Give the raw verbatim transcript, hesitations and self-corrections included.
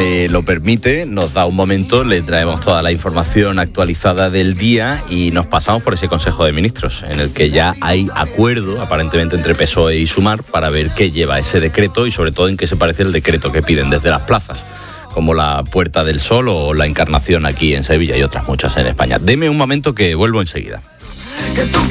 me lo permite, nos da un momento, le traemos toda la información actualizada del día y nos pasamos por ese Consejo de Ministros, en el que ya hay acuerdo, aparentemente, entre P S O E y Sumar para ver qué lleva ese decreto y sobre todo en qué se parece el decreto que piden desde las plazas, como la Puerta del Sol o la Encarnación aquí en Sevilla y otras muchas en España. Deme un momento que vuelvo enseguida. Que tú